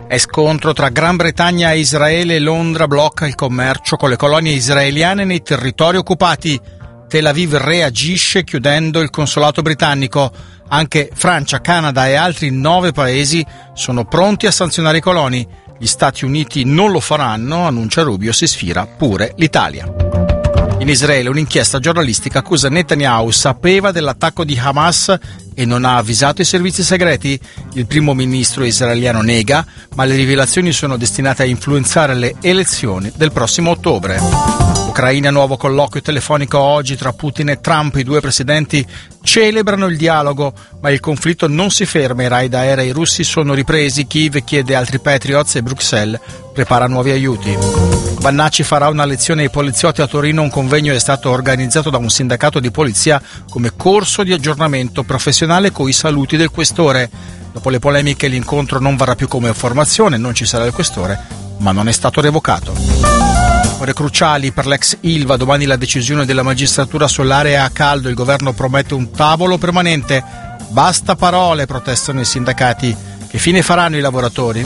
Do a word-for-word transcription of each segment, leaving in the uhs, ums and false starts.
È scontro tra Gran Bretagna e Israele. Londra blocca il commercio con le colonie israeliane nei territori occupati. Tel Aviv reagisce chiudendo il consolato britannico. Anche Francia, Canada e altri nove paesi sono pronti a sanzionare i coloni. Gli Stati Uniti non lo faranno, annuncia Rubio, si sfila pure l'Italia. In Israele un'inchiesta giornalistica accusa Netanyahu sapeva dell'attacco di Hamas e non ha avvisato i servizi segreti. Il primo ministro israeliano nega, ma le rivelazioni sono destinate a influenzare le elezioni del prossimo ottobre. Ucraina, nuovo colloquio telefonico oggi tra Putin e Trump. I due presidenti celebrano il dialogo, ma il conflitto non si ferma. I raid aerei russi sono ripresi. Kiev chiede altri Patriots e Bruxelles prepara nuovi aiuti. Vannacci farà una lezione ai poliziotti a Torino. Un convegno è stato organizzato da un sindacato di polizia come corso di aggiornamento professionale coi saluti del questore. Dopo le polemiche l'incontro non varrà più come formazione, non ci sarà il questore, ma non è stato revocato. Ore cruciali per l'ex Ilva, domani la decisione della magistratura sull'area a caldo, il governo promette un tavolo permanente. Basta parole, protestano i sindacati. Che fine faranno i lavoratori?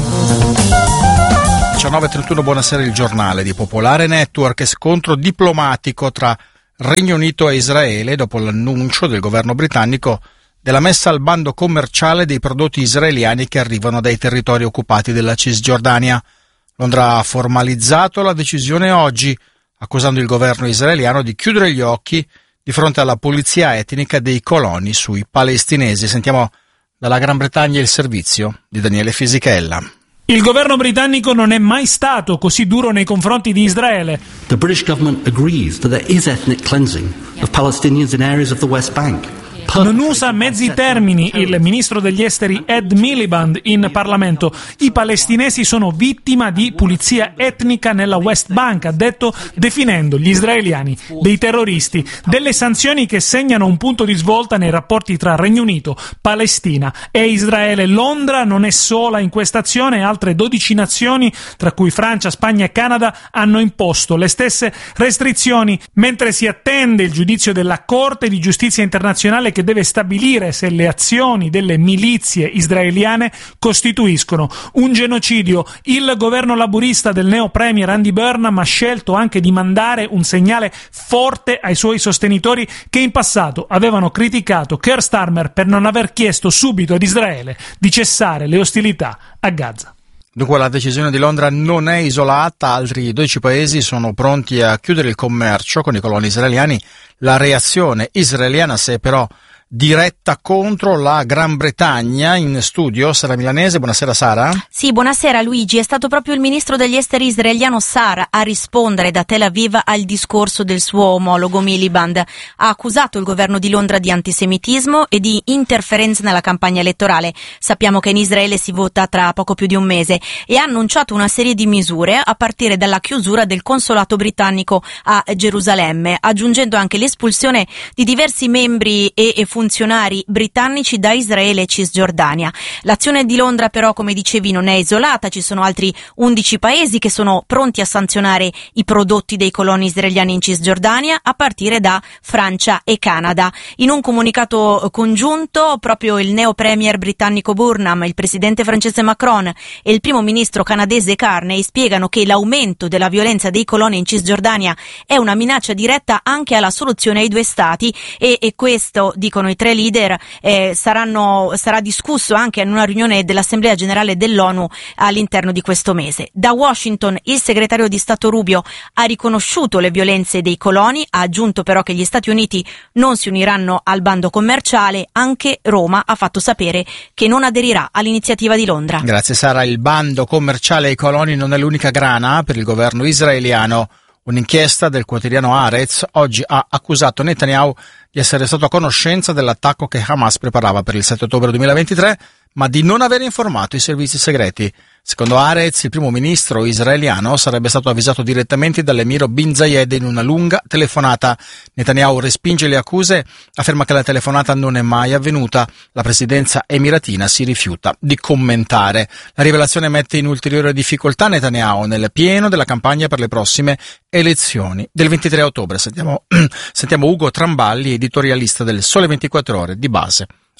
diciannove e trentuno, buonasera, il giornale di Popolare Network. Scontro diplomatico tra Regno Unito e Israele dopo l'annuncio del governo britannico della messa al bando commerciale dei prodotti israeliani che arrivano dai territori occupati della Cisgiordania. Londra ha formalizzato la decisione oggi, accusando il governo israeliano di chiudere gli occhi di fronte alla pulizia etnica dei coloni sui palestinesi. Sentiamo dalla Gran Bretagna il servizio di Daniele Fisichella. Il governo britannico non è mai stato così duro nei confronti di Israele. The British government agrees that there is ethnic cleansing of Palestinians in areas of the West Bank. Non usa mezzi termini il ministro degli esteri Ed Miliband in Parlamento. I palestinesi sono vittima di pulizia etnica nella West Bank, ha detto, definendo gli israeliani dei terroristi. Delle sanzioni che segnano un punto di svolta nei rapporti tra Regno Unito, Palestina e Israele. Londra non è sola in questa azione, altre dodici nazioni, tra cui Francia, Spagna e Canada, hanno imposto le stesse restrizioni, mentre si attende il giudizio della Corte di Giustizia Internazionale che deve stabilire se le azioni delle milizie israeliane costituiscono un genocidio. Il governo laburista del neo premier Andy Burnham ha scelto anche di mandare un segnale forte ai suoi sostenitori che in passato avevano criticato Keir Starmer per non aver chiesto subito ad Israele di cessare le ostilità a Gaza. Dunque la decisione di Londra non è isolata, altri dodici paesi sono pronti a chiudere il commercio con i coloni israeliani. La reazione israeliana si è però diretta contro la Gran Bretagna. In studio Sara Milanese. Buonasera Sara. Sì, buonasera Luigi. È stato proprio il ministro degli esteri israeliano Sar a rispondere da Tel Aviv al discorso del suo omologo Miliband. Ha accusato il governo di Londra di antisemitismo e di interferenza nella campagna elettorale. Sappiamo che in Israele si vota tra poco più di un mese e ha annunciato una serie di misure a partire dalla chiusura del consolato britannico a Gerusalemme, aggiungendo anche l'espulsione di diversi membri e funzionari funzionari britannici da Israele e Cisgiordania. L'azione di Londra però, come dicevi, non è isolata, ci sono altri undici paesi che sono pronti a sanzionare i prodotti dei coloni israeliani in Cisgiordania, a partire da Francia e Canada. In un comunicato congiunto, proprio il neo premier britannico Burnham, il presidente francese Macron e il primo ministro canadese Carney spiegano che l'aumento della violenza dei coloni in Cisgiordania è una minaccia diretta anche alla soluzione ai due stati e, e questo, dicono i tre leader, eh, saranno, sarà discusso anche in una riunione dell'Assemblea Generale dell'ONU all'interno di questo mese. Da Washington il segretario di Stato Rubio ha riconosciuto le violenze dei coloni, ha aggiunto però che gli Stati Uniti non si uniranno al bando commerciale. Anche Roma ha fatto sapere che non aderirà all'iniziativa di Londra. Grazie Sara. Il bando commerciale ai coloni non è l'unica grana per il governo israeliano. Un'inchiesta del quotidiano Haaretz oggi ha accusato Netanyahu di essere stato a conoscenza dell'attacco che Hamas preparava per il sette ottobre duemilaventitré, ma di non aver informato i servizi segreti. Secondo Haaretz, il primo ministro israeliano sarebbe stato avvisato direttamente dall'emiro Bin Zayed in una lunga telefonata. Netanyahu respinge le accuse, afferma che la telefonata non è mai avvenuta. La presidenza emiratina si rifiuta di commentare. La rivelazione mette in ulteriore difficoltà Netanyahu nel pieno della campagna per le prossime elezioni del ventitré ottobre. Sentiamo, sentiamo Ugo Tramballi, editorialista del Sole ventiquattro Ore, di base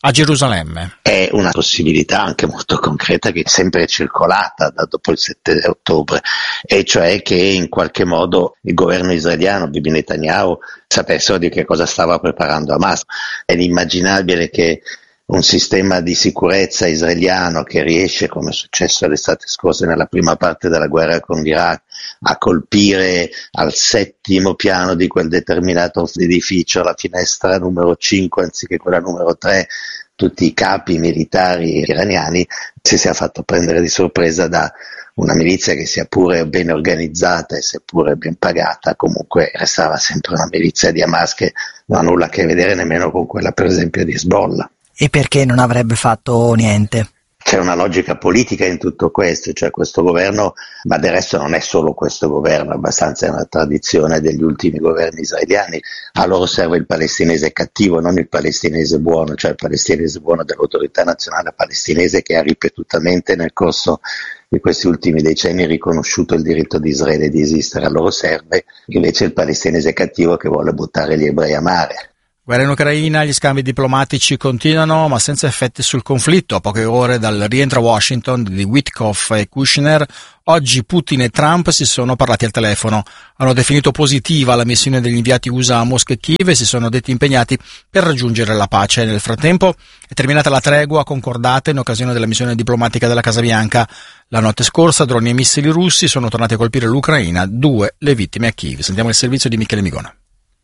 a Gerusalemme. È una possibilità anche molto concreta che è sempre circolata da dopo il sette ottobre, e cioè che in qualche modo il governo israeliano, Bibi Netanyahu, sapessero di che cosa stava preparando Hamas. È inimmaginabile che un sistema di sicurezza israeliano che riesce, come è successo l'estate scorsa nella prima parte della guerra con l'Iraq, a colpire al settimo piano di quel determinato edificio, la finestra numero cinque anziché quella numero tre, tutti i capi militari iraniani, si sia fatto prendere di sorpresa da una milizia che, sia pure ben organizzata e seppure ben pagata, comunque restava sempre una milizia di Hamas che non ha nulla a che vedere nemmeno con quella per esempio di Hezbollah. E perché non avrebbe fatto niente? C'è una logica politica in tutto questo, cioè questo governo, ma del resto non è solo questo governo, abbastanza è una tradizione degli ultimi governi israeliani. A loro serve il palestinese cattivo, non il palestinese buono, cioè il palestinese buono dell'autorità nazionale palestinese che ha ripetutamente nel corso di questi ultimi decenni riconosciuto il diritto di Israele di esistere. A loro serve invece il palestinese cattivo che vuole buttare gli ebrei a mare. Guerra in Ucraina, gli scambi diplomatici continuano ma senza effetti sul conflitto. A poche ore dal rientro a Washington di Witkoff e Kushner, oggi Putin e Trump si sono parlati al telefono. Hanno definito positiva la missione degli inviati U S A a Mosca e Kiev e si sono detti impegnati per raggiungere la pace. Nel frattempo è terminata la tregua concordata in occasione della missione diplomatica della Casa Bianca. La notte scorsa droni e missili russi sono tornati a colpire l'Ucraina, due le vittime a Kiev. Sentiamo il servizio di Michele Migona.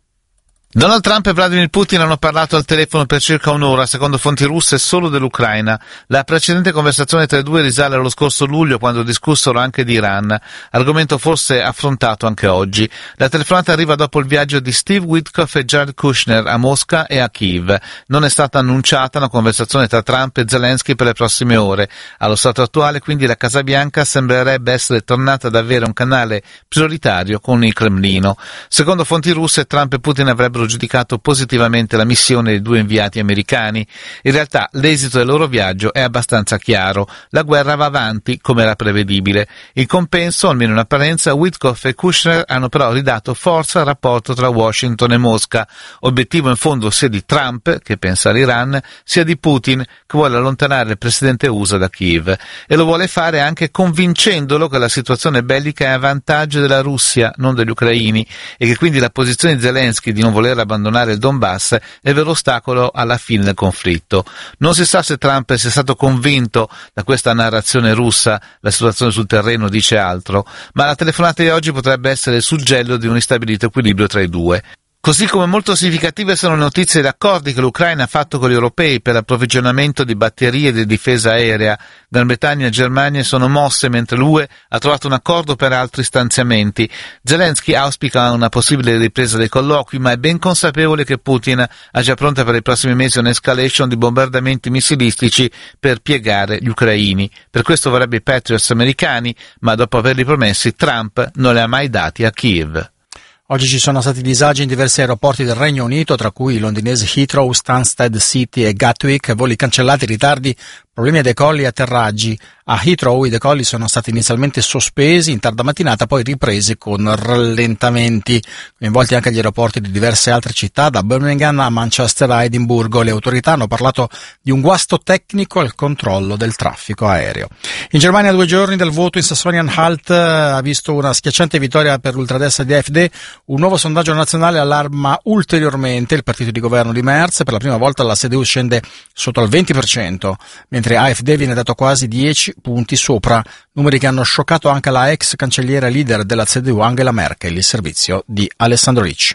Donald Trump e Vladimir Putin hanno parlato al telefono per circa un'ora, secondo fonti russe, solo dell'Ucraina. La precedente conversazione tra i due risale allo scorso luglio, quando discussero anche di Iran, argomento forse affrontato anche oggi. La telefonata arriva dopo il viaggio di Steve Witkoff e Jared Kushner a Mosca e a Kiev. Non è stata annunciata una conversazione tra Trump e Zelensky per le prossime ore. Allo stato attuale, quindi, la Casa Bianca sembrerebbe essere tornata ad avere un canale prioritario con il Cremlino. Secondo fonti russe, Trump e Putin avrebbero giudicato positivamente la missione dei due inviati americani. In realtà l'esito del loro viaggio è abbastanza chiaro. La guerra va avanti come era prevedibile. In compenso, almeno in apparenza, Witkoff e Kushner hanno però ridato forza al rapporto tra Washington e Mosca, obiettivo in fondo sia di Trump, che pensa all'Iran, sia di Putin, che vuole allontanare il presidente U S A da Kiev, e lo vuole fare anche convincendolo che la situazione bellica è a vantaggio della Russia, non degli ucraini, e che quindi la posizione di Zelensky di non voler abbandonare il Donbass è il vero ostacolo alla fine del conflitto. Non si sa se Trump sia stato convinto da questa narrazione russa, la situazione sul terreno dice altro, ma la telefonata di oggi potrebbe essere il suggello di un instabilito equilibrio tra i due. Così come molto significative sono le notizie ed accordi che l'Ucraina ha fatto con gli europei per l'approvvigionamento di batterie di difesa aerea. Gran Bretagna e Germania sono mosse mentre l'U E ha trovato un accordo per altri stanziamenti. Zelensky auspica una possibile ripresa dei colloqui, ma è ben consapevole che Putin ha già pronta per i prossimi mesi un'escalation di bombardamenti missilistici per piegare gli ucraini. Per questo vorrebbe i Patriots americani, ma dopo averli promessi Trump non li ha mai dati a Kiev. Oggi ci sono stati disagi in diversi aeroporti del Regno Unito, tra cui i londinesi Heathrow, Stansted City e Gatwick, voli cancellati, ritardi, problemi a decolli e atterraggi. A Heathrow i decolli sono stati inizialmente sospesi in tarda mattinata, poi ripresi con rallentamenti. Coinvolti anche gli aeroporti di diverse altre città, da Birmingham a Manchester a Edimburgo. Le autorità hanno parlato di un guasto tecnico al controllo del traffico aereo. In Germania, a due giorni dal voto in Sassonia-Anhalt, ha visto una schiacciante vittoria per l'ultradestra di A F D. Un nuovo sondaggio nazionale allarma ulteriormente il partito di governo di Merz. Per la prima volta la C D U scende sotto al venti per cento, mentre A F D viene dato quasi dieci punti sopra, numeri che hanno scioccato anche la ex cancelliera leader della C D U Angela Merkel. Il servizio di Alessandro Ricci.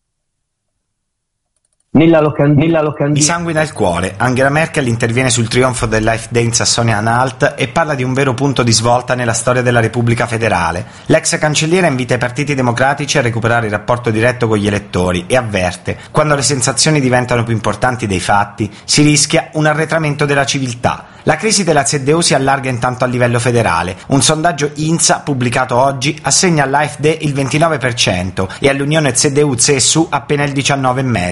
Nella locan- nella locandina. Mi sanguina il cuore. Angela Merkel interviene sul trionfo dell'A F D in Sassonia-Anhalt e parla di un vero punto di svolta nella storia della Repubblica federale. L'ex cancelliera invita i partiti democratici a recuperare il rapporto diretto con gli elettori e avverte: quando le sensazioni diventano più importanti dei fatti, si rischia un arretramento della civiltà. La crisi della C D U si allarga intanto a livello federale. Un sondaggio I N S A pubblicato oggi assegna all'A F D il ventinove per cento e all'Unione C D U-C S U appena il diciannove virgola cinque per cento.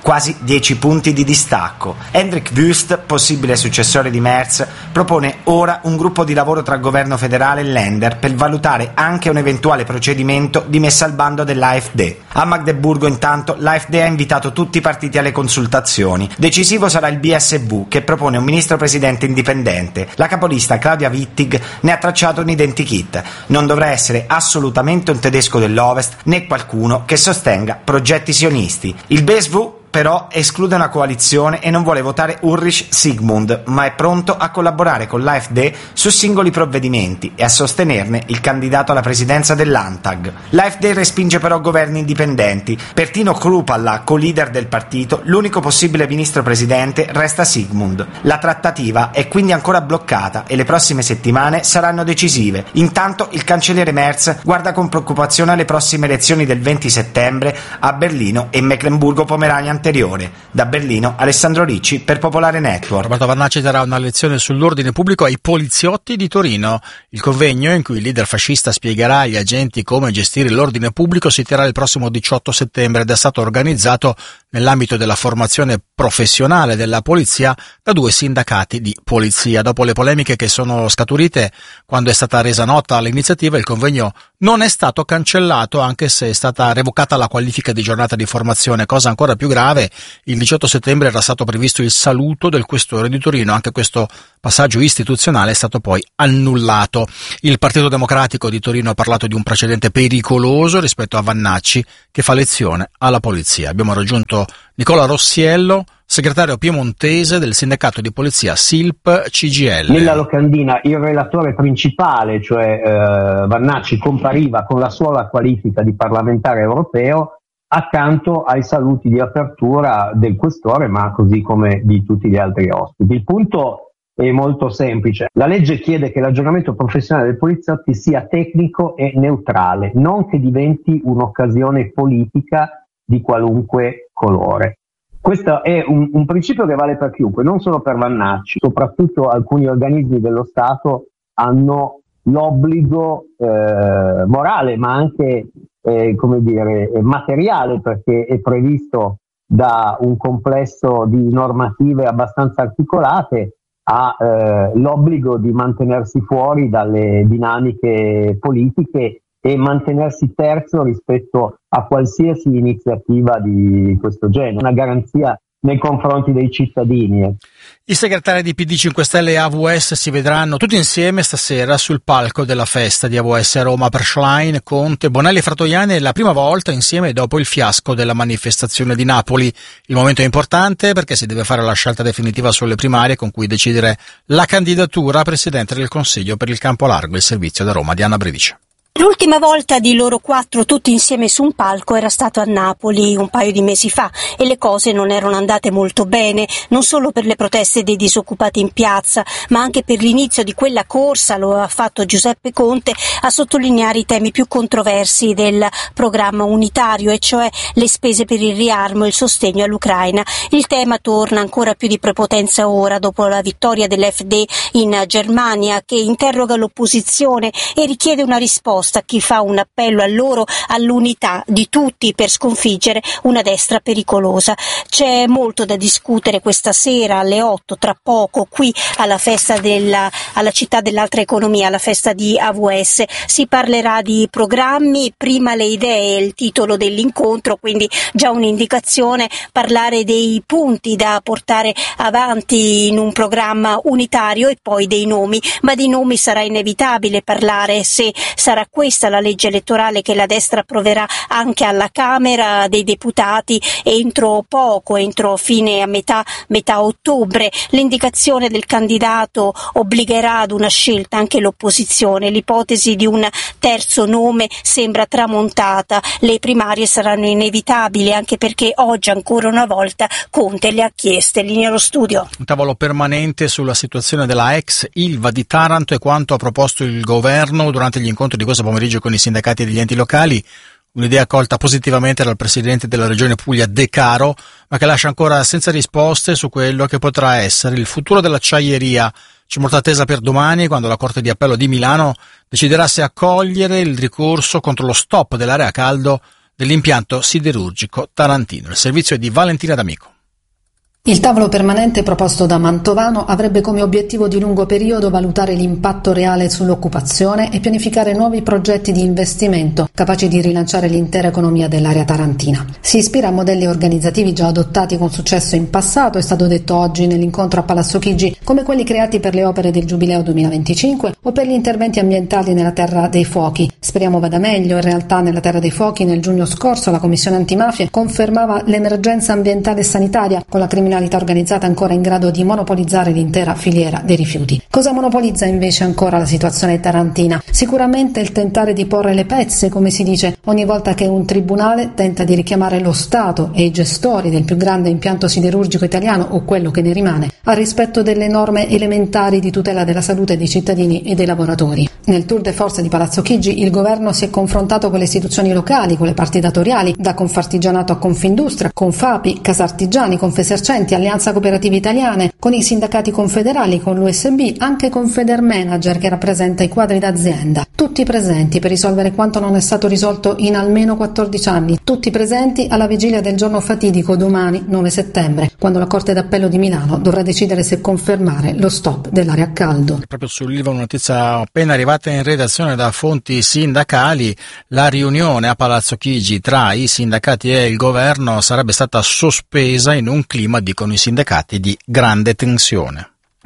quasi dieci punti di distacco. Hendrik Wüst, possibile successore di Merz, propone ora un gruppo di lavoro tra governo federale e Länder per valutare anche un eventuale procedimento di messa al bando dell'A F D. A Magdeburgo intanto l'A F D ha invitato tutti i partiti alle consultazioni. Decisivo sarà il B S V, che propone un ministro presidente indipendente. La capolista Claudia Wittig ne ha tracciato un identikit. Non dovrà essere assolutamente un tedesco dell'Ovest né qualcuno che sostenga progetti sionisti. Il B S V però esclude una coalizione e non vuole votare Ulrich Sigmund, ma è pronto a collaborare con l'A F D su singoli provvedimenti e a sostenerne il candidato alla presidenza dell'Antag. L'A F D respinge però governi indipendenti. Per Tino Kruppala, co-leader del partito, l'unico possibile ministro presidente resta Sigmund. La trattativa è quindi ancora bloccata e le prossime settimane saranno decisive. Intanto il cancelliere Merz guarda con preoccupazione alle prossime elezioni del venti settembre a Berlino e Mecklenburgo-Pomerania anteriore. Da Berlino, Alessandro Ricci per Popolare Network. Roberto Vannacci darà una lezione sull'ordine pubblico ai poliziotti di Torino. Il convegno, in cui il leader fascista spiegherà agli agenti come gestire l'ordine pubblico, si terrà il prossimo diciotto settembre ed è stato organizzato nell'ambito della formazione professionale della polizia da due sindacati di polizia. Dopo le polemiche che sono scaturite quando è stata resa nota l'iniziativa, il convegno non è stato cancellato, anche se è stata revocata la qualifica di giornata di formazione. Cosa ancora più grave, il diciotto settembre era stato previsto il saluto del questore di Torino. Anche questo passaggio istituzionale è stato poi annullato. Il Partito Democratico di Torino ha parlato di un precedente pericoloso rispetto a Vannacci, che fa lezione alla polizia. Abbiamo raggiunto Nicola Rossiello, segretario piemontese del sindacato di polizia S I L P C G L. Nella locandina il relatore principale, cioè eh, Vannacci, compariva con la sola qualifica di parlamentare europeo accanto ai saluti di apertura del questore, ma così come di tutti gli altri ospiti. Il punto è molto semplice. La legge chiede che l'aggiornamento professionale dei poliziotti sia tecnico e neutrale, non che diventi un'occasione politica di qualunque colore. Questo è un, un principio che vale per chiunque, non solo per Vannacci. Soprattutto alcuni organismi dello Stato hanno l'obbligo eh, morale, ma anche eh, come dire, materiale, perché è previsto da un complesso di normative abbastanza articolate, ha eh, l'obbligo di mantenersi fuori dalle dinamiche politiche e mantenersi terzo rispetto a qualsiasi iniziativa di questo genere, una garanzia nei confronti dei cittadini. I segretari di P D cinque Stelle e A V S si vedranno tutti insieme stasera sul palco della festa di A V S a Roma per Schlein, Conte, Bonelli e Fratoianni. È la prima volta insieme dopo il fiasco della manifestazione di Napoli. Il momento è importante perché si deve fare la scelta definitiva sulle primarie con cui decidere la candidatura a Presidente del Consiglio per il Campo Largo. Il servizio da Roma di Anna Bredice. L'ultima volta di loro quattro tutti insieme su un palco era stato a Napoli un paio di mesi fa e le cose non erano andate molto bene, non solo per le proteste dei disoccupati in piazza, ma anche per l'inizio di quella corsa, lo ha fatto Giuseppe Conte, a sottolineare i temi più controversi del programma unitario, e cioè le spese per il riarmo e il sostegno all'Ucraina. Il tema torna ancora più di prepotenza ora dopo la vittoria dell'F D in Germania, che interroga l'opposizione e richiede una risposta a chi fa un appello a loro all'unità di tutti per sconfiggere una destra pericolosa. C'è molto da discutere questa sera alle otto, tra poco, qui alla festa della, alla città dell'altra economia, alla festa di A V S. Si parlerà di programmi, prima le idee, il titolo dell'incontro, quindi già un'indicazione, parlare dei punti da portare avanti in un programma unitario e poi dei nomi, ma di nomi sarà inevitabile parlare se sarà questa la legge elettorale che la destra approverà anche alla Camera dei Deputati entro poco, entro fine a metà, metà ottobre. L'indicazione del candidato obbligherà ad una scelta anche l'opposizione. L'ipotesi di un terzo nome sembra tramontata. Le primarie saranno inevitabili anche perché oggi ancora una volta Conte le ha chieste. Linea allo studio. Un tavolo permanente sulla situazione della ex Ilva di Taranto e quanto ha proposto il governo durante gli incontri di questo pomeriggio con i sindacati degli enti locali. Un'idea accolta positivamente dal presidente della regione Puglia De Caro, ma che lascia ancora senza risposte su quello che potrà essere il futuro dell'acciaieria. C'è molta attesa per domani, quando la Corte di Appello di Milano deciderà se accogliere il ricorso contro lo stop dell'area a caldo dell'impianto siderurgico tarantino. Il servizio è di Valentina D'Amico. Il tavolo permanente proposto da Mantovano avrebbe come obiettivo di lungo periodo valutare l'impatto reale sull'occupazione e pianificare nuovi progetti di investimento capaci di rilanciare l'intera economia dell'area tarantina. Si ispira a modelli organizzativi già adottati con successo in passato, è stato detto oggi nell'incontro a Palazzo Chigi, come quelli creati per le opere del Giubileo duemilaventicinque o per gli interventi ambientali nella Terra dei Fuochi. Speriamo vada meglio. In realtà nella Terra dei Fuochi nel giugno scorso la Commissione Antimafia confermava l'emergenza ambientale e sanitaria con la criminalità organizzata ancora in grado di monopolizzare l'intera filiera dei rifiuti. Cosa monopolizza invece ancora la situazione tarantina? Sicuramente il tentare di porre le pezze, come si dice, ogni volta che un tribunale tenta di richiamare lo Stato e i gestori del più grande impianto siderurgico italiano o quello che ne rimane al rispetto delle norme elementari di tutela della salute dei cittadini e dei lavoratori. Nel tour de force di Palazzo Chigi il governo si è confrontato con le istituzioni locali, con le parti datoriali, da Confartigianato a Confindustria, Confapi, Casartigiani, Confesercenti, Alleanza Cooperative Italiane, con i sindacati confederali, con l'U S B, anche con Federmanager che rappresenta i quadri d'azienda. Tutti presenti per risolvere quanto non è stato risolto in almeno quattordici anni, tutti presenti alla vigilia del giorno fatidico domani nove settembre, quando la Corte d'Appello di Milano dovrà decidere se confermare lo stop dell'area a caldo. Proprio sull'Ilva una notizia appena arrivata in redazione da fonti sindacali: la riunione a Palazzo Chigi tra i sindacati e il governo sarebbe stata sospesa in un clima, dicono i sindacati, di grande tensione.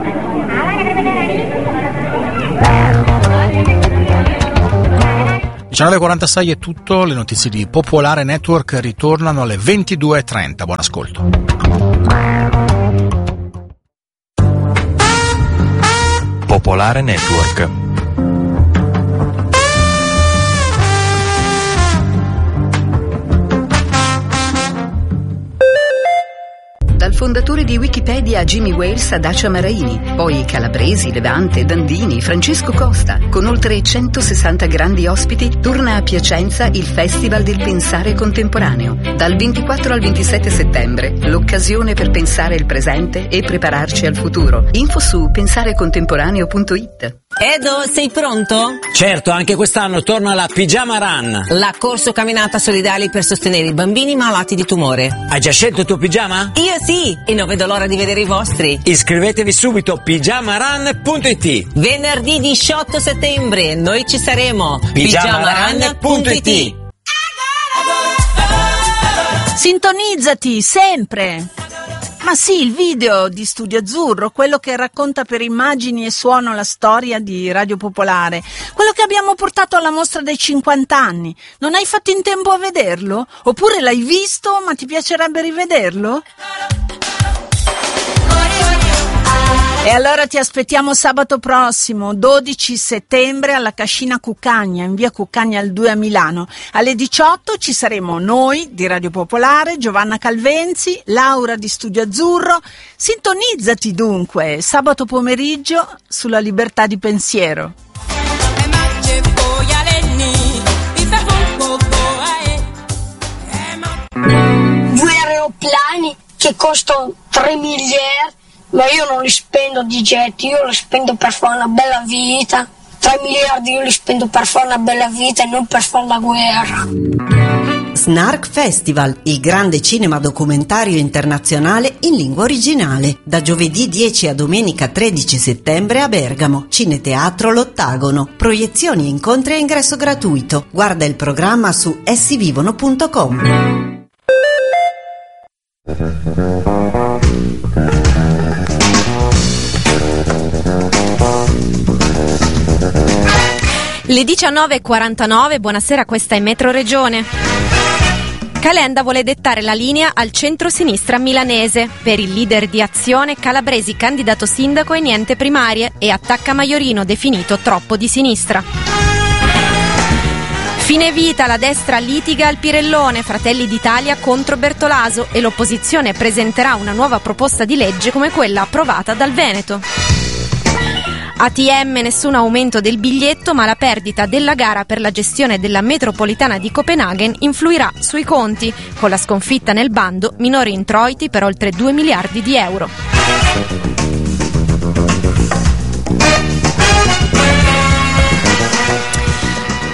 diciannove e quarantasei è tutto, le notizie di Popolare Network ritornano alle ventidue e trenta. Buon ascolto. Popolare Network. Dal fondatore di Wikipedia Jimmy Wales a Dacia Maraini, poi Calabresi, Levante, Dandini, Francesco Costa. Con oltre centosessanta grandi ospiti torna a Piacenza il Festival del Pensare Contemporaneo. Dal ventiquattro al ventisette settembre, l'occasione per pensare il presente e prepararci al futuro. Info su pensare contemporaneo punto it. Edo, sei pronto? Certo, anche quest'anno torna la Pigiama Run. La corso camminata solidali per sostenere i bambini malati di tumore. Hai già scelto il tuo pigiama? Io sì, e non vedo l'ora di vedere i vostri. Iscrivetevi subito, pigiama run punto it. Venerdì diciotto settembre, noi ci saremo. pigiama run punto it. Sintonizzati sempre. Ma sì, il video di Studio Azzurro, quello che racconta per immagini e suono la storia di Radio Popolare, quello che abbiamo portato alla mostra dei cinquanta anni. Non hai fatto in tempo a vederlo? Oppure l'hai visto ma ti piacerebbe rivederlo? E allora ti aspettiamo sabato prossimo, dodici settembre, alla Cascina Cuccagna, in via Cuccagna al due a Milano. Alle diciotto ci saremo noi di Radio Popolare, Giovanna Calvenzi, Laura di Studio Azzurro. Sintonizzati dunque, sabato pomeriggio, sulla libertà di pensiero. Due aeroplani che costano tre miliardi. Ma io non li spendo di jet, io li spendo per fare una bella vita. tre miliardi io li spendo per fare una bella vita e non per fare la guerra. Snark Festival, il grande cinema documentario internazionale in lingua originale. Da giovedì dieci a domenica tredici settembre a Bergamo, Cineteatro L'Ottagono. Proiezioni e incontri a ingresso gratuito. Guarda il programma su essi vivono punto com. Le diciannove e quarantanove, buonasera, questa è Metro Regione. Calenda vuole dettare la linea al centro-sinistra milanese. Per il leader di Azione, Calabresi candidato sindaco e niente primarie, e attacca Maiorino definito troppo di sinistra. Fine vita, la destra litiga al Pirellone, Fratelli d'Italia contro Bertolaso, e l'opposizione presenterà una nuova proposta di legge come quella approvata dal Veneto. A T M, nessun aumento del biglietto, ma la perdita della gara per la gestione della metropolitana di Copenaghen influirà sui conti. Con la sconfitta nel bando, minori introiti per oltre due miliardi di euro.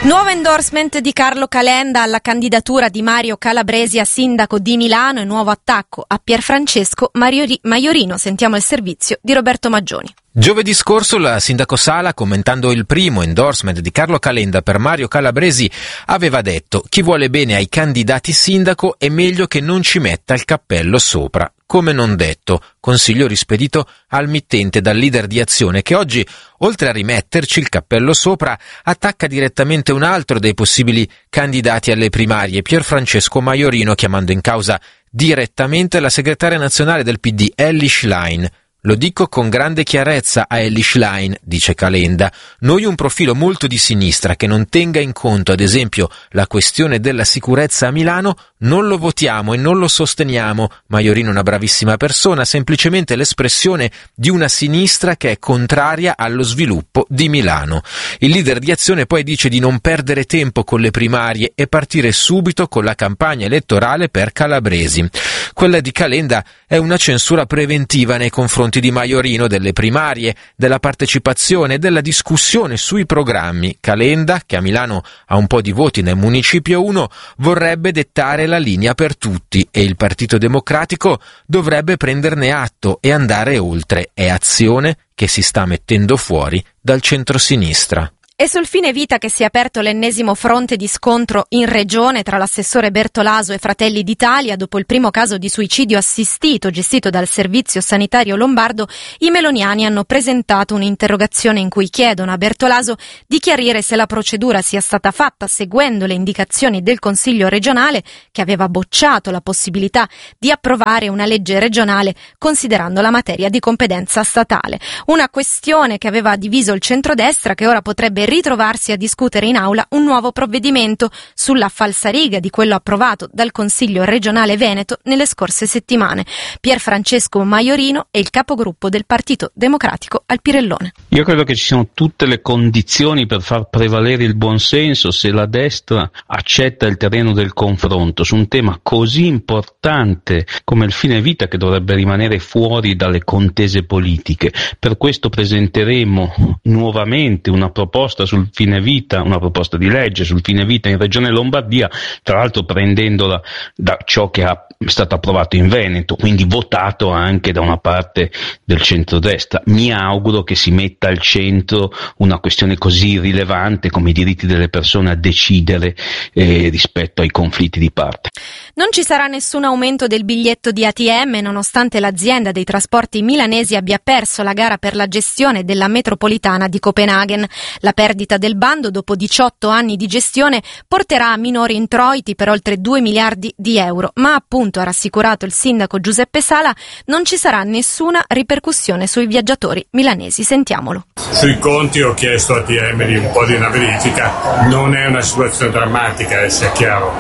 Nuovo endorsement di Carlo Calenda alla candidatura di Mario Calabresi a sindaco di Milano e nuovo attacco a Pierfrancesco Maiorino. Sentiamo il servizio di Roberto Maggioni. Giovedì scorso la sindaco Sala, commentando il primo endorsement di Carlo Calenda per Mario Calabresi, aveva detto: chi vuole bene ai candidati sindaco è meglio che non ci metta il cappello sopra. Come non detto, consiglio rispedito al mittente dal leader di Azione, che oggi, oltre a rimetterci il cappello sopra, attacca direttamente un altro dei possibili candidati alle primarie, Pierfrancesco Maiorino, chiamando in causa direttamente la segretaria nazionale del P D, Elly Schlein. Lo dico con grande chiarezza a Elly Schlein, dice Calenda. Noi un profilo molto di sinistra che non tenga in conto, ad esempio, la questione della sicurezza a Milano, non lo votiamo e non lo sosteniamo. Maiorino è una bravissima persona, semplicemente l'espressione di una sinistra che è contraria allo sviluppo di Milano. Il leader di Azione poi dice di non perdere tempo con le primarie e partire subito con la campagna elettorale per Calabresi. Quella di Calenda è una censura preventiva nei confronti di Maiorino, delle primarie, della partecipazione e della discussione sui programmi. Calenda, che a Milano ha un po' di voti nel Municipio uno, vorrebbe dettare la linea per tutti e il Partito Democratico dovrebbe prenderne atto e andare oltre. È Azione che si sta mettendo fuori dal centrosinistra. E sul fine vita che si è aperto l'ennesimo fronte di scontro in regione tra l'assessore Bertolaso e Fratelli d'Italia dopo il primo caso di suicidio assistito gestito dal Servizio Sanitario Lombardo. I meloniani hanno presentato un'interrogazione in cui chiedono a Bertolaso di chiarire se la procedura sia stata fatta seguendo le indicazioni del Consiglio regionale, che aveva bocciato la possibilità di approvare una legge regionale considerando la materia di competenza statale. Una questione che aveva diviso il centrodestra, che ora potrebbe ritrovarsi a discutere in aula un nuovo provvedimento sulla falsariga di quello approvato dal Consiglio regionale Veneto nelle scorse settimane. Pierfrancesco Maiorino è il capogruppo del Partito Democratico al Pirellone. Io credo che ci siano tutte le condizioni per far prevalere il buonsenso se la destra accetta il terreno del confronto su un tema così importante come il fine vita, che dovrebbe rimanere fuori dalle contese politiche. Per questo presenteremo nuovamente una proposta sul fine vita, una proposta di legge sul fine vita in Regione Lombardia, tra l'altro prendendola da ciò che è stato approvato in Veneto, quindi votato anche da una parte del centrodestra. Mi auguro che si metta al centro una questione così rilevante come i diritti delle persone a decidere eh, rispetto ai conflitti di parte. Non ci sarà nessun aumento del biglietto di A T M nonostante l'azienda dei trasporti milanesi abbia perso la gara per la gestione della metropolitana di Copenaghen. La perdita del bando dopo diciotto anni di gestione porterà a minori introiti per oltre due miliardi di euro, ma appunto, ha rassicurato il sindaco Giuseppe Sala, non ci sarà nessuna ripercussione sui viaggiatori milanesi. Sentiamolo. Sui conti ho chiesto a A T M di un po' di una verifica, non è una situazione drammatica, eh, sia chiaro,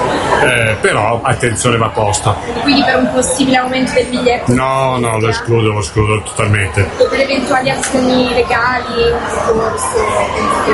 eh, però attenzione va posta. Quindi per un possibile aumento del biglietto? No, no, lo escludo, lo escludo totalmente. E per eventuali azioni legali, un discorso?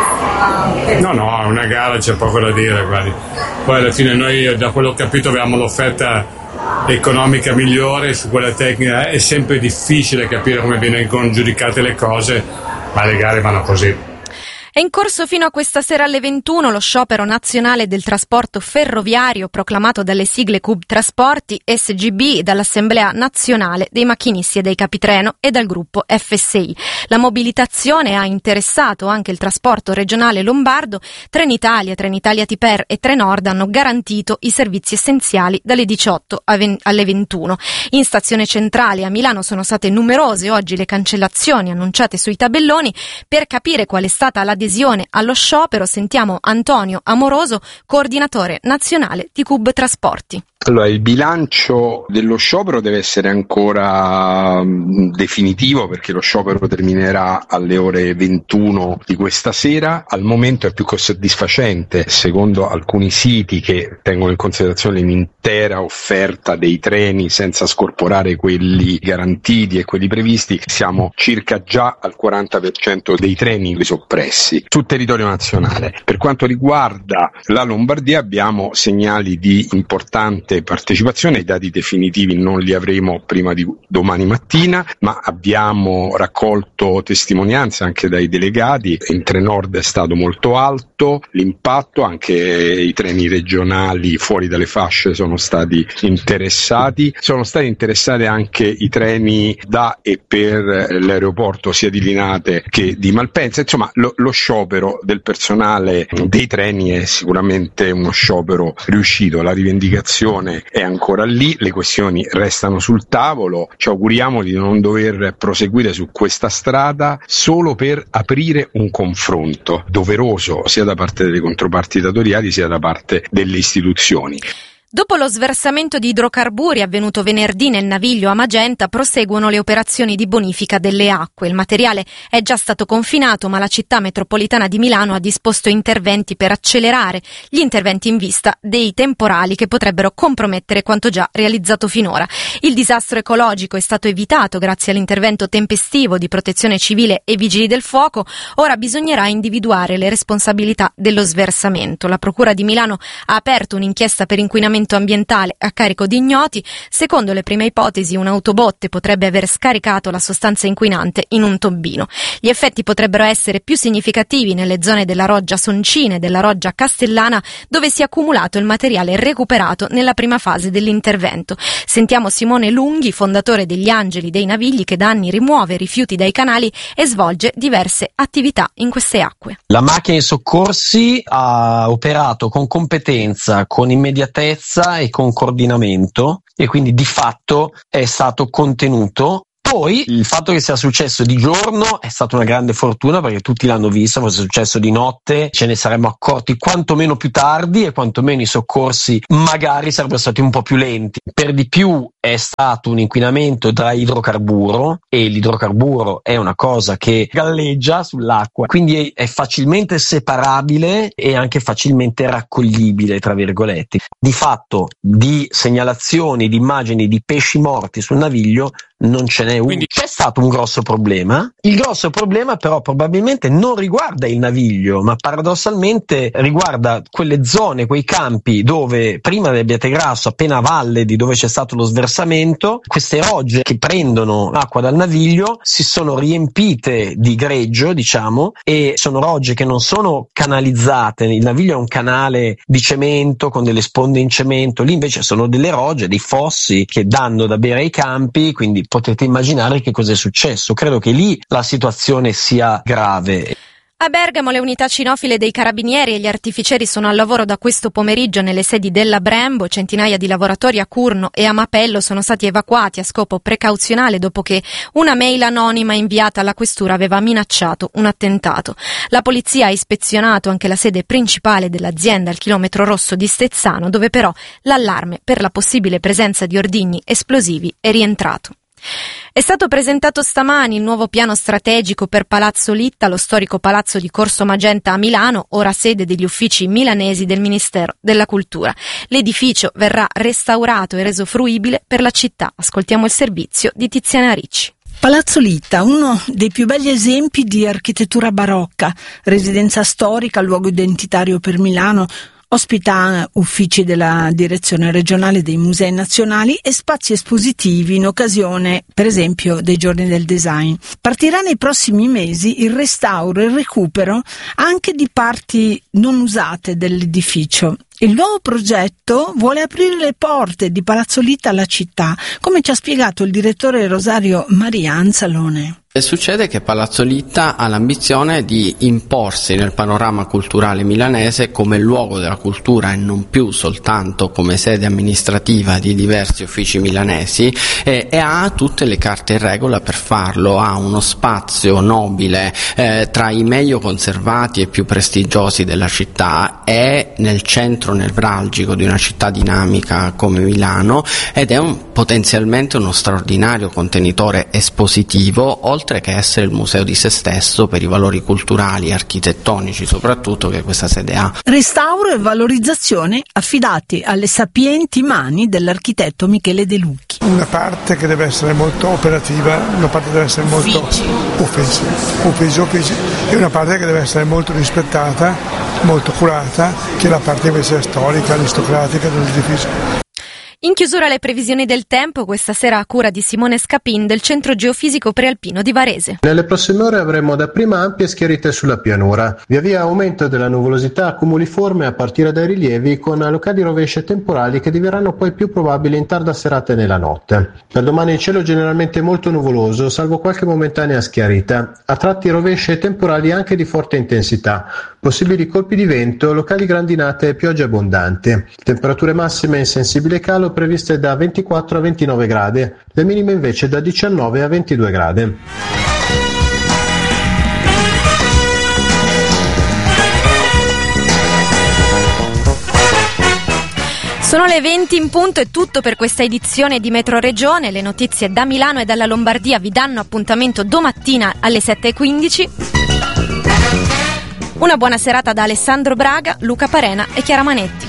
No, no, una gara c'è poco da dire, guardi. Poi alla fine noi, da quello che ho capito, avevamo l'offerta economica migliore, su quella tecnica è sempre difficile capire come vengono giudicate le cose, ma le gare vanno così. È in corso fino a questa sera alle ventuno lo sciopero nazionale del trasporto ferroviario proclamato dalle sigle C U B Trasporti, S G B, dall'Assemblea Nazionale dei Macchinisti e dei Capitreno e dal gruppo F S I. La mobilitazione ha interessato anche il trasporto regionale lombardo. Trenitalia, Trenitalia Tiper e Trenord hanno garantito i servizi essenziali dalle diciotto alle ventuno. In stazione centrale a Milano sono state numerose oggi le cancellazioni annunciate sui tabelloni. Per capire qual è stata la adesione allo sciopero sentiamo Antonio Amoroso, coordinatore nazionale di C U B Trasporti. Allora, il bilancio dello sciopero deve essere ancora mh, definitivo, perché lo sciopero terminerà alle ore ventuno di questa sera. Al momento è più che soddisfacente, secondo alcuni siti che tengono in considerazione l'intera offerta dei treni senza scorporare quelli garantiti e quelli previsti. Siamo circa già al quaranta per cento dei treni soppressi sul territorio nazionale. Per quanto riguarda la Lombardia abbiamo segnali di importanti importante partecipazione. I dati definitivi non li avremo prima di domani mattina, ma abbiamo raccolto testimonianze anche dai delegati. In Trenord è stato molto alto l'impatto, anche i treni regionali fuori dalle fasce sono stati interessati, sono stati interessati anche i treni da e per l'aeroporto sia di Linate che di Malpensa. Insomma, lo, lo sciopero del personale dei treni è sicuramente uno sciopero riuscito, la rivendicazione è ancora lì, le questioni restano sul tavolo, ci auguriamo di non dover proseguire su questa strada solo per aprire un confronto doveroso sia da parte delle controparti datoriali sia da parte delle istituzioni. Dopo lo sversamento di idrocarburi avvenuto venerdì nel naviglio a Magenta, proseguono le operazioni di bonifica delle acque. Il materiale è già stato confinato, ma la città metropolitana di Milano ha disposto interventi per accelerare gli interventi in vista dei temporali che potrebbero compromettere quanto già realizzato finora. Il disastro ecologico è stato evitato grazie all'intervento tempestivo di Protezione Civile e Vigili del Fuoco. Ora bisognerà individuare le responsabilità dello sversamento. La Procura di Milano ha aperto un'inchiesta per inquinamento ambientale a carico di ignoti. Secondo le prime ipotesi, un'autobotte potrebbe aver scaricato la sostanza inquinante in un tobbino. Gli effetti potrebbero essere più significativi nelle zone della Roggia Soncina e della Roggia Castellana, dove si è accumulato il materiale recuperato nella prima fase dell'intervento. Sentiamo Simone Lunghi, fondatore degli Angeli dei Navigli, che da anni rimuove rifiuti dai canali e svolge diverse attività in queste acque. La macchina dei soccorsi ha operato con competenza, con immediatezza e con coordinamento, e quindi di fatto è stato contenuto. Poi il fatto che sia successo di giorno è stata una grande fortuna, perché tutti l'hanno visto. Fosse successo di notte ce ne saremmo accorti quantomeno più tardi e quantomeno i soccorsi magari sarebbero stati un po' più lenti. Per di più è stato un inquinamento da idrocarburo, e l'idrocarburo è una cosa che galleggia sull'acqua, quindi è facilmente separabile e anche facilmente raccoglibile, tra virgolette. Di fatto di segnalazioni, di immagini di pesci morti sul naviglio non ce n'è uno. Quindi c'è stato un grosso problema. Il grosso problema però probabilmente non riguarda il naviglio, ma paradossalmente riguarda quelle zone, quei campi dove prima del Abbiategrasso, appena a valle di dove c'è stato lo sversamento, queste rogge che prendono acqua dal naviglio si sono riempite di greggio, diciamo, e sono rogge che non sono canalizzate. Il naviglio è un canale di cemento con delle sponde in cemento, lì invece sono delle rogge, dei fossi che danno da bere ai campi, quindi potete immaginare che cosa è successo. Credo che lì la situazione sia grave. A Bergamo le unità cinofile dei carabinieri e gli artificieri sono al lavoro da questo pomeriggio nelle sedi della Brembo. Centinaia di lavoratori a Curno e a Mapello sono stati evacuati a scopo precauzionale dopo che una mail anonima inviata alla questura aveva minacciato un attentato. La polizia ha ispezionato anche la sede principale dell'azienda al chilometro rosso di Stezzano, dove però l'allarme per la possibile presenza di ordigni esplosivi è rientrato. È stato presentato stamani il nuovo piano strategico per Palazzo Litta, lo storico palazzo di Corso Magenta a Milano, ora sede degli uffici milanesi del Ministero della Cultura. L'edificio verrà restaurato e reso fruibile per la città. Ascoltiamo il servizio di Tiziana Ricci. Palazzo Litta, uno dei più belli esempi di architettura barocca, residenza storica, luogo identitario per Milano. Ospita uffici della Direzione Regionale dei Musei Nazionali e spazi espositivi in occasione, per esempio, dei Giorni del Design. Partirà nei prossimi mesi il restauro e il recupero anche di parti non usate dell'edificio. Il nuovo progetto vuole aprire le porte di Palazzo Litta alla città, come ci ha spiegato il direttore Rosario Maria Anzalone. E succede che Palazzo Litta ha l'ambizione di imporsi nel panorama culturale milanese come luogo della cultura e non più soltanto come sede amministrativa di diversi uffici milanesi, e, e ha tutte le carte in regola per farlo. Ha uno spazio nobile eh, tra i meglio conservati e più prestigiosi della città, è nel centro nevralgico di una città dinamica come Milano ed è un, potenzialmente uno straordinario contenitore espositivo, oltre che essere il museo di se stesso per i valori culturali e architettonici soprattutto che questa sede ha. Restauro e valorizzazione affidati alle sapienti mani dell'architetto Michele De Lucchi. Una parte che deve essere molto operativa, una parte deve essere molto uffici, uffici, uffici, e una parte che deve essere molto rispettata, molto curata, che è la parte invece storica, aristocratica dell'edificio. In chiusura le previsioni del tempo, questa sera a cura di Simone Scapin del Centro Geofisico Prealpino di Varese. Nelle prossime ore avremo dapprima ampie schiarite sulla pianura, via via aumento della nuvolosità cumuliforme a partire dai rilievi, con locali rovesce temporali che diverranno poi più probabili in tarda serata e nella notte. Per domani il cielo generalmente molto nuvoloso, salvo qualche momentanea schiarita, a tratti rovesce temporali anche di forte intensità, possibili colpi di vento, locali grandinate e piogge abbondanti. Temperature massime in sensibile calo previste da ventiquattro a ventinove gradi, le minime invece da diciannove a ventidue gradi. Sono le venti in punto, è tutto per questa edizione di Metro Regione. Le notizie da Milano e dalla Lombardia vi danno appuntamento domattina alle sette e quindici. Una buona serata da Alessandro Braga, Luca Parena e Chiara Manetti.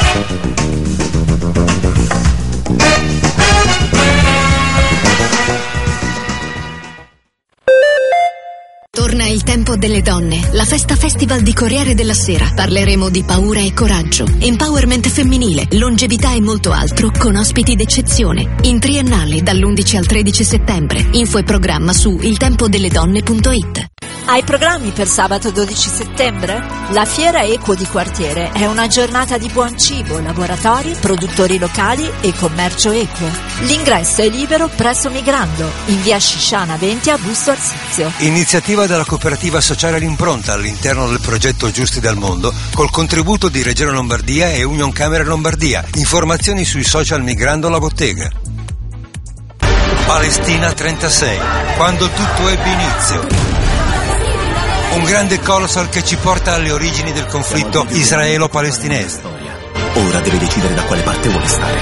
Torna il tempo delle donne, la festa festival di Corriere della Sera. Parleremo di paura e coraggio, empowerment femminile, longevità e molto altro con ospiti d'eccezione. In triennale dall'undici al tredici settembre. Info e programma su il tempo delle donne punto it. Hai programmi per sabato dodici settembre? La Fiera Equo di Quartiere è una giornata di buon cibo, laboratori, produttori locali e commercio equo. L'ingresso è libero presso Migrando, in via Scisciana venti a Busto Arsizio. Iniziativa della cooperativa sociale L'Impronta all'interno del progetto Giusti dal Mondo, col contributo di Regione Lombardia e Union Camere Lombardia. Informazioni sui social Migrando la Bottega. Palestina trentasei, quando tutto ebbe inizio. Un grande colossal che ci porta alle origini del conflitto israelo-palestinese. Ora deve decidere da quale parte vuole stare.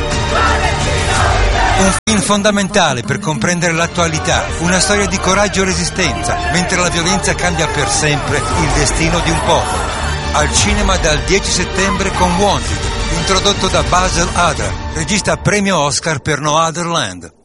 Un film fondamentale per comprendere l'attualità, una storia di coraggio e resistenza, mentre la violenza cambia per sempre il destino di un popolo. Al cinema dal dieci settembre con Wanted, introdotto da Basil Adra, regista premio Oscar per No Other Land.